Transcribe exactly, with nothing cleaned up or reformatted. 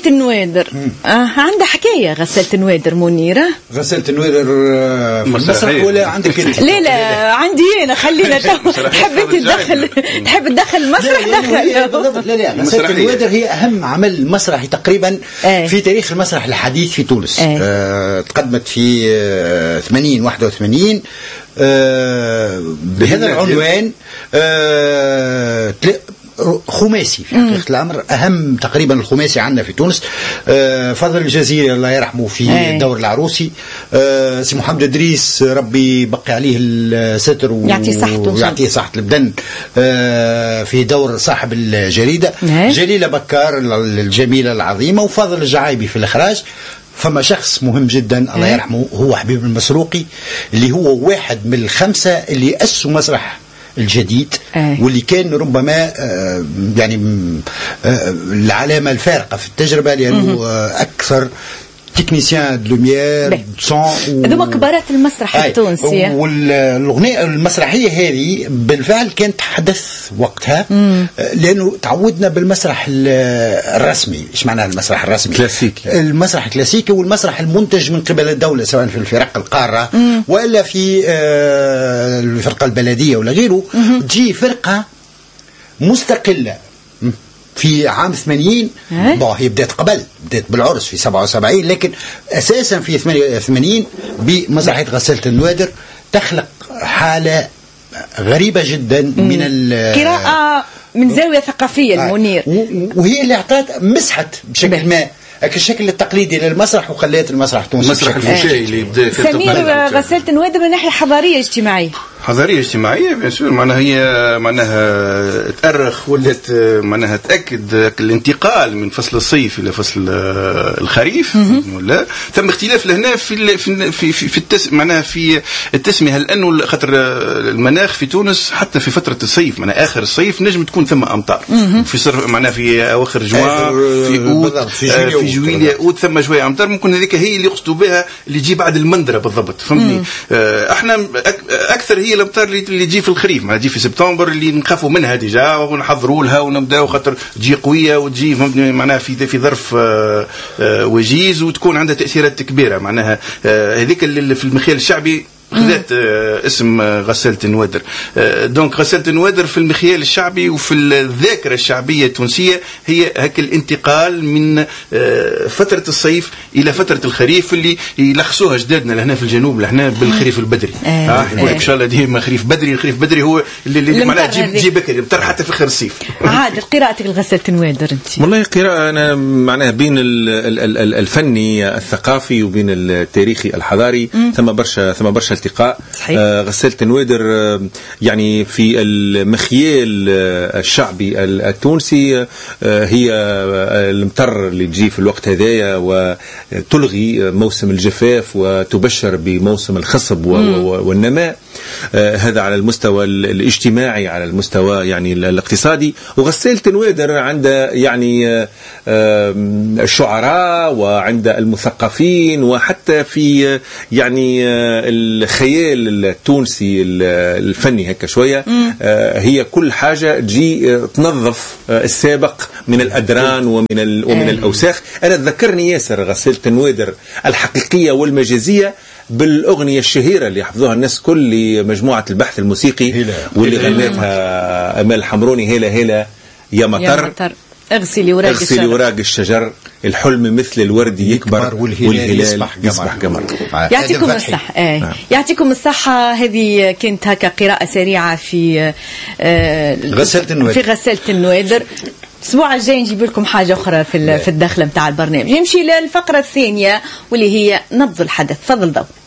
النوادر آه عندها حكايه غسالة النوادر منيره. غسالة النوادر في المسرح ولا عندك انت؟ لا لا عندي انا. خلينا تحب تدخل تحب تدخل المسرح دخل. بالضبط. لا لا غسالة النوادر هي اهم عمل مسرحي تقريبا آه. في تاريخ المسرح الحديث في تونس. آه. آه تقدمت في آه ثمانين واحد وثمانين آه بهذا العنوان. آه خماسي في حقيقة الأمر، أهم تقريبا الخماسي عندنا في تونس. آه فضل الجزيري الله يرحمه في الدور العروسي. آه سي محمد إدريس ربي يبقي عليه الستر ويعطيه صحة البدن آه في دور صاحب الجريدة. جليلة بكار الجميلة العظيمة، وفضل الجعايبي في الإخراج. فما شخص مهم جدا الله يرحمه هو حبيب المسروقي، اللي هو واحد من الخمسة اللي أسسوا مسرح الجديد آه. واللي كان ربما آه يعني آه العلامة الفارقة في التجربة، لأنه آه أكثر تكنيسيان لوميير سون هذوما كبارات المسرح التونسي. والأغنية المسرحية هذه بالفعل كانت حدث وقتها. مم. لأنه تعودنا بالمسرح الرسمي. إيش معنى المسرح الرسمي؟ كلاسيكي. المسرح الكلاسيكي والمسرح المنتج من قبل الدولة، سواء في الفرق القارة مم. وإلا في الفرقة البلدية ولا غيره. مم. تجي فرقة مستقلة في عام ثمانين. هي بدأت قبل، بدأت بالعرس في سبعة وسبعين، لكن أساسا في ثمانية وثمانين بمسرحية غسالة النوادر تخلق حالة غريبة جدا من القراءة من زاوية ثقافية المنير، وهي اللي اعطت مسحت بشكل ما الشكل التقليدي للمسرح وخليت المسرح التونسي المسرح الفوشاي اللي بدا. سمير غسالة النوادر من ناحية حضارية اجتماعية حضارية اجتماعية بيان سور، معناها هي معناها تأرخ ولات معناها تأكد الانتقال من فصل الصيف إلى فصل الخريف. ولا ثم اختلاف لهنا في في في في التس معناها في التسمية، لأنه خاطر المناخ في تونس حتى في فترة الصيف معناها آخر الصيف نجم تكون ثم أمطار في صرف معناها في أواخر جوان في أوت في جويلية أوت ثم شوية أمطار، ممكن هذيك هي اللي يقصدوا بها اللي تجي بعد المندرة بالضبط. فهمتني؟ احنا أكثر هي الامطار اللي تجي في الخريف، ما تجي في سبتمبر اللي نخافوا منها ديجا ونحضروا لها ونبداو، خاطر تجي قويه وتجي فهمتني معناها في في ظرف وجيز وتكون عندها تاثيرات كبيره. معناها هذيك اللي في المخيال الشعبي خذت اسم غسالة النوادر. دونك غسالة النوادر في المخيال الشعبي وفي الذاكرة الشعبية التونسية هي هك الانتقال من فترة الصيف إلى فترة الخريف اللي يلخصوها جدادنا لهنا في الجنوب لهنا بالخريف البدري. اه يقول لك إن شاء الله ديما خريف بدري. الخريف بدري هو اللي, اللي معناه تجيب تجيب بكري بتر حتى في خير الصيف. عاد قراءتك لغسالة النوادر انت؟ والله قراءة أنا معناها بين الفني الثقافي وبين التاريخي الحضاري ثم برشا ثم برشا التقاء. آه غسالة النوادر آه يعني في المخيال آه الشعبي التونسي آه هي آه المطر اللي تجي في الوقت هذايا وتلغي موسم الجفاف وتبشر بموسم الخصب والنماء. آه هذا على المستوى الاجتماعي، على المستوى يعني الاقتصادي. وغسالة النوادر عند يعني آه آه الشعراء وعند المثقفين وحتى في آه يعني آه الخيال التونسي الفني هكا شوية. آه هي كل حاجة تجي تنظف آه السابق من الأدران ومن ومن الأوساخ. أنا تذكرني ياسر غسالة النوادر الحقيقية والمجازية بالأغنية الشهيرة اللي حفظوها الناس كل لمجموعة البحث الموسيقي واللي غنتها أمال حمروني هيلا هيلا يا مطر اغسلي وراق الشجر, اغسلي وراق الشجر الحلم مثل الورد يكبر والهلال يصبح, يصبح قمر. يعطيكم الصحة. آه. آه. يعطيكم الصحة. هذه كانت هكا قراءة سريعة في آه غسالة النوادر في غسالة النوادر. الأسبوع الجاي نجيب لكم حاجة أخرى في في الدخلة متاع البرنامج. نمشي للفقرة الثانية واللي هي نبض الحدث. تفضل ضو.